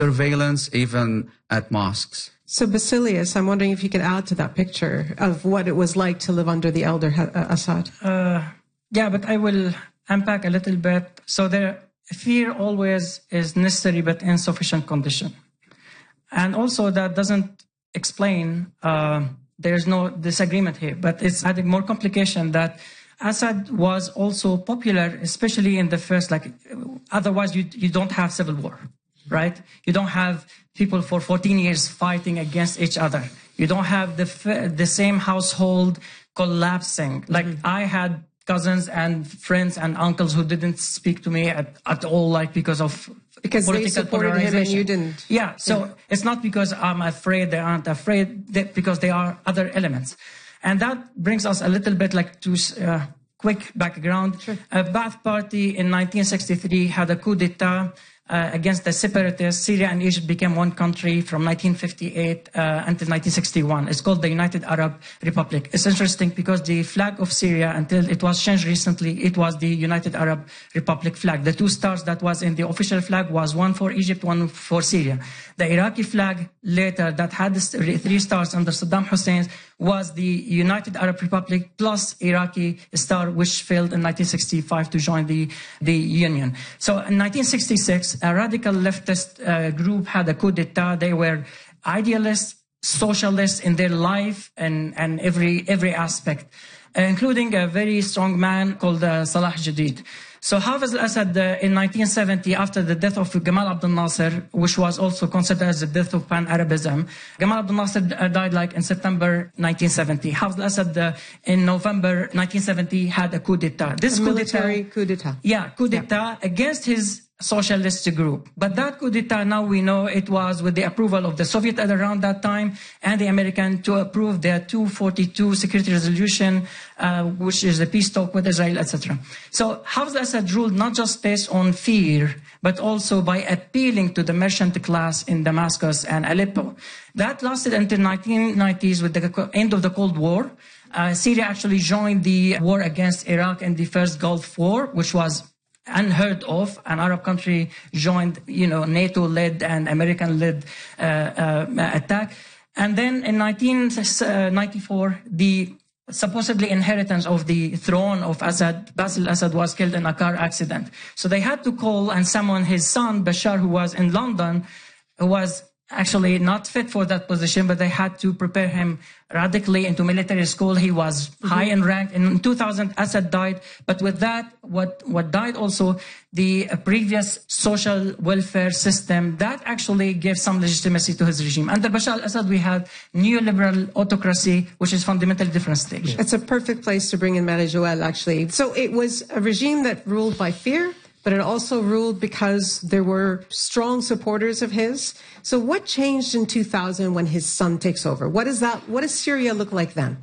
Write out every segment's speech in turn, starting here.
surveillance even at mosques. So Basilius, I'm wondering if you could add to that picture of what it was like to live under the elder Assad. Yeah, but I will unpack a little bit. So fear always is necessary but insufficient condition. And also that doesn't explain, there's no disagreement here, but it's adding more complication that Assad was also popular, especially in the first, otherwise you don't have civil war, right? You don't have people for 14 years fighting against each other. You don't have the same household collapsing. Like I had cousins and friends and uncles who didn't speak to me at all, because they supported him and you didn't. Yeah, so it's not because I'm afraid, they aren't afraid, because there are other elements. And that brings us a little bit to quick background. Sure. Ba'ath Party in 1963 had a coup d'etat against the separatists. Syria and Egypt became one country from 1958 until 1961. It's called the United Arab Republic. It's interesting because the flag of Syria, until it was changed recently, it was the United Arab Republic flag. The two stars that was in the official flag was one for Egypt, one for Syria. The Iraqi flag later that had the three stars under Saddam Hussein was the United Arab Republic plus Iraqi star, which failed in 1965 to join the Union. So in 1966, a radical leftist group had a coup d'etat. They were idealists, socialists in their life and every aspect, including a very strong man called Salah Jadid. So Hafez al-Assad in 1970, after the death of Gamal Abdel Nasser, which was also considered as the death of Pan-Arabism, Gamal Abdel Nasser died in September 1970. Hafez al-Assad in November 1970 had a coup d'etat. This military coup d'etat. Yeah, coup d'etat against his socialist group. But that coup d'etat, now we know it was with the approval of the Soviet around that time and the American to approve their 242 security resolution, which is a peace talk with Israel, etc. So Hafez al-Assad ruled not just based on fear, but also by appealing to the merchant class in Damascus and Aleppo. That lasted until 1990s with the end of the Cold War. Syria actually joined the war against Iraq in the first Gulf War, which was unheard of. An Arab country joined, NATO-led and American-led attack. And then in 1994, the supposedly inheritance of the throne of Assad, Basil Assad, was killed in a car accident. So they had to call and summon his son, Bashar, who was in London, who was actually not fit for that position, but they had to prepare him radically into military school. He was high in rank. In 2000, Assad died. But with that, what died also, the previous social welfare system, that actually gave some legitimacy to his regime. Under Bashar al-Assad, we had neoliberal autocracy, which is fundamentally different stage. It's a perfect place to bring in Marie-Joëlle, actually. So it was a regime that ruled by fear, but it also ruled because there were strong supporters of his. So what changed in 2000 when his son takes over? What does Syria look like then?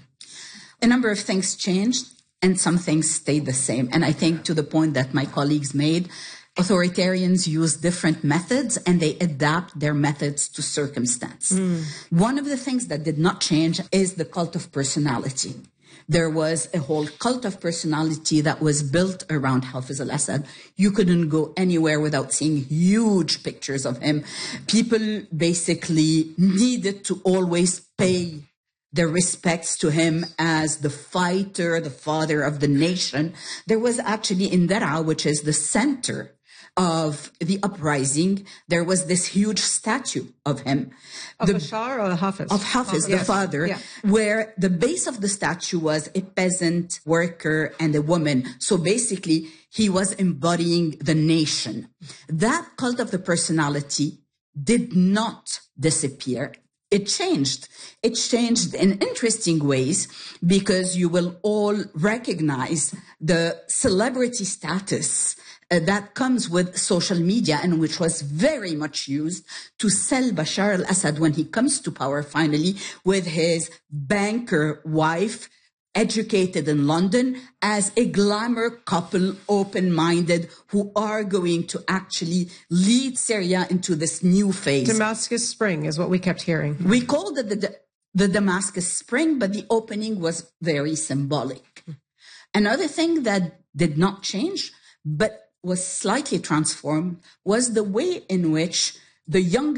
A number of things changed and some things stayed the same. And I think to the point that my colleagues made, authoritarians use different methods and they adapt their methods to circumstance. One of the things that did not change is the cult of personality. There was a whole cult of personality that was built around Hafez al-Assad. You couldn't go anywhere without seeing huge pictures of him. People basically needed to always pay their respects to him as the fighter, the father of the nation. There was actually in Daraa, which is the center of the uprising, there was this huge statue of him. Of Bashar or Hafez? Of Hafez, the father, where the base of the statue was a peasant worker and a woman. So basically, he was embodying the nation. That cult of the personality did not disappear. It changed. It changed in interesting ways because you will all recognize the celebrity status that comes with social media and which was very much used to sell Bashar al-Assad when he comes to power finally with his banker wife, educated in London, as a glamour couple, open-minded, who are going to actually lead Syria into this new phase. Damascus Spring is what we kept hearing. We called it the Damascus Spring, but the opening was very symbolic. Another thing that did not change, but was slightly transformed, was the way in which the younger